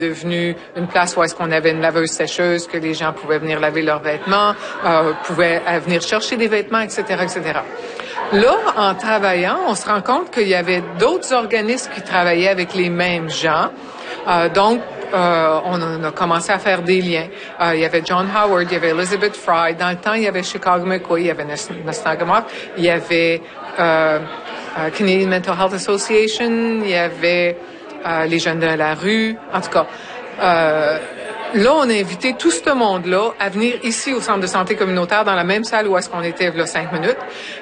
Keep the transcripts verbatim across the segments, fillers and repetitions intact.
Devenu une place où est-ce qu'on avait une laveuse sécheuse, que les gens pouvaient venir laver leurs vêtements, euh, pouvaient euh, venir chercher des vêtements, et cetera, et cetera. Là, en travaillant, on se rend compte qu'il y avait d'autres organismes qui travaillaient avec les mêmes gens. Euh, donc, euh, on a commencé à faire des liens. Euh, il y avait John Howard, il y avait Elizabeth Fry. Dans le temps, il y avait Chicago McCoy, il y avait Nesnagamoc, il y avait euh, euh, Canadian Mental Health Association, il y avait Euh, les jeunes de la rue, en tout cas. Euh, là, on a invité tout ce monde-là à venir ici au Centre de santé communautaire dans la même salle où est-ce qu'on était il y a cinq minutes.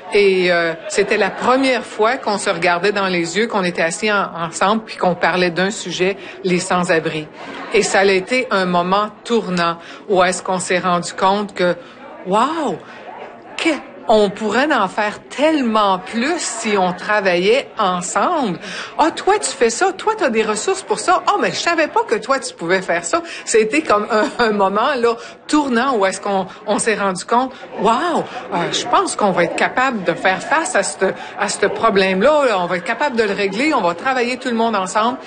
Et euh, c'était la première fois qu'on se regardait dans les yeux, qu'on était assis en, ensemble puis qu'on parlait d'un sujet, les sans-abri. Et ça a été un moment tournant où est-ce qu'on s'est rendu compte que, wow, que on pourrait en faire tellement plus si on travaillait ensemble. Ah, toi, tu fais ça. Toi, tu as des ressources pour ça. Ah, mais je savais pas que toi, tu pouvais faire ça. C'était comme un, un moment, là, tournant où est-ce qu'on on s'est rendu compte, wow, euh, je pense qu'on va être capable de faire face à ce à ce problème-là. Là. On va être capable de le régler. On va travailler tout le monde ensemble.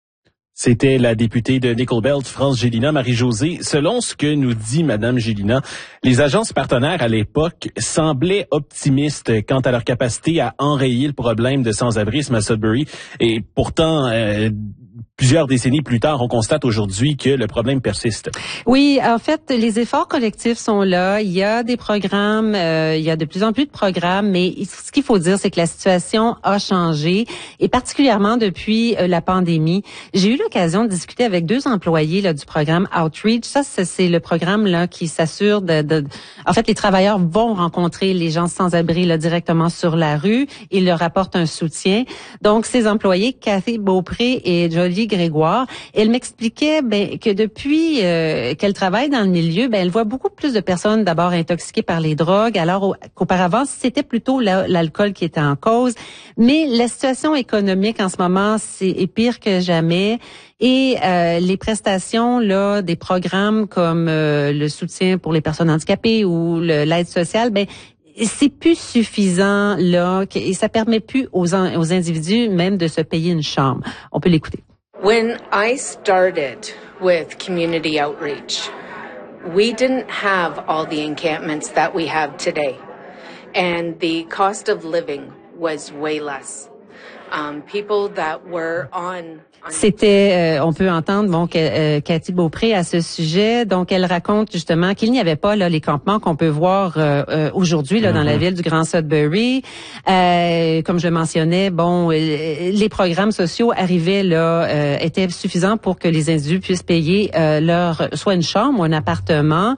C'était la députée de Nickel Belt, France Gélinas, Marie-Josée. Selon ce que nous dit Madame Gélinas, les agences partenaires à l'époque semblaient optimistes quant à leur capacité à enrayer le problème de sans-abrisme à Sudbury. Et pourtant, euh, plusieurs décennies plus tard, on constate aujourd'hui que le problème persiste. Oui, en fait, les efforts collectifs sont là. Il y a des programmes, euh, il y a de plus en plus de programmes, mais ce qu'il faut dire, c'est que la situation a changé, et particulièrement depuis euh, la pandémie. J'ai eu l'occasion de discuter avec deux employés là, du programme Outreach. Ça, c'est le programme là qui s'assure de, de... En fait, les travailleurs vont rencontrer les gens sans-abri là directement sur la rue. Ils leur apportent un soutien. Donc, ces employés, Cathy Beaupré et Jolie Grégoire, elle m'expliquait ben, que depuis euh, qu'elle travaille dans le milieu, ben, elle voit beaucoup plus de personnes d'abord intoxiquées par les drogues, alors qu'auparavant, c'était plutôt la, l'alcool qui était en cause. Mais la situation économique en ce moment, c'est est pire que jamais. Et euh, les prestations là des programmes comme euh, le soutien pour les personnes handicapées ou le, l'aide sociale, ben c'est plus suffisant là, et ça permet plus aux, aux individus même de se payer une chambre. On peut l'écouter. When I started with community outreach, we didn't have all the encampments that we have today, and the cost of living was way less. Um, people that were on C'était, euh, on peut entendre bon euh, Cathy Beaupré à ce sujet. Donc, elle raconte justement qu'il n'y avait pas là les campements qu'on peut voir euh, euh, aujourd'hui là mm-hmm. dans la ville du Grand Sudbury. Euh, comme je le mentionnais, bon, euh, les programmes sociaux arrivaient là euh, étaient suffisants pour que les individus puissent payer euh, leur soit une chambre ou un appartement.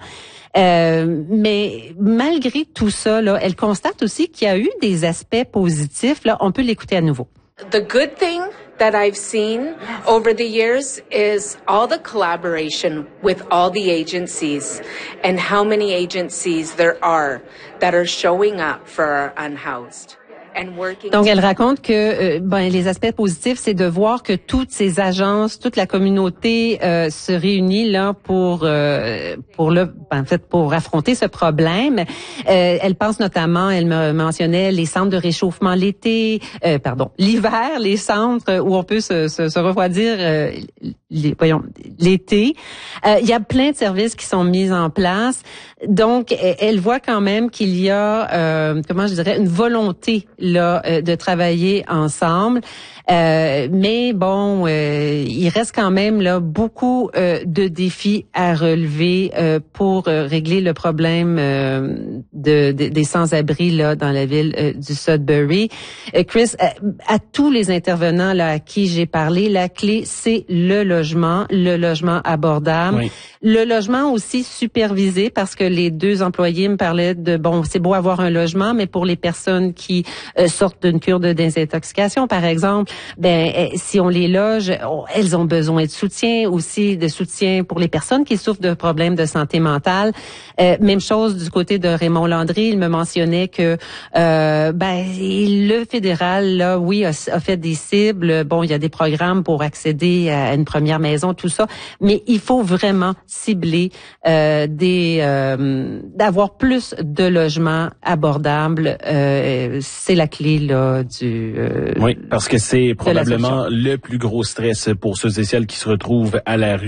Euh, mais malgré tout ça, là, elle constate aussi qu'il y a eu des aspects positifs. Là, on peut l'écouter à nouveau. The good thing that I've seen over the years is all the collaboration with all the agencies and how many agencies there are that are showing up for our unhoused. Donc, elle raconte que euh, ben, les aspects positifs, c'est de voir que toutes ces agences, toute la communauté euh, se réunit là pour euh, pour le en fait pour affronter ce problème. Euh, elle pense notamment, elle me mentionnait les centres de réchauffement l'été, euh, pardon, l'hiver, les centres où on peut se se, se refroidir euh, les, voyons, l'été. Euh, il y a plein de services qui sont mis en place. Donc, elle voit quand même qu'il y a, euh, comment je dirais, une volonté là euh, de travailler ensemble. Euh, mais bon, euh, il reste quand même là beaucoup euh, de défis à relever euh, pour euh, régler le problème euh, de, de des sans-abri là dans la ville euh, du Sudbury. Euh, Chris, à, à tous les intervenants là à qui j'ai parlé, la clé c'est le logement, le logement abordable, oui. Le logement aussi supervisé, parce que les deux employés me parlaient de bon, c'est beau avoir un logement, mais pour les personnes qui euh, sortent d'une cure de désintoxication, par exemple, ben si on les loge, on, elles ont besoin de soutien, aussi de soutien pour les personnes qui souffrent de problèmes de santé mentale. Euh, même chose du côté de Raymond Landry, il me mentionnait que euh, ben le fédéral là, oui, a, a fait des cibles. Bon, il y a des programmes pour accéder à une première maison, tout ça, mais il faut vraiment cibler euh, des euh, d'avoir plus de logements abordables. Euh, c'est la clé là du. Euh, oui, parce que c'est probablement le plus gros stress pour ceux et celles qui se retrouvent à la rue.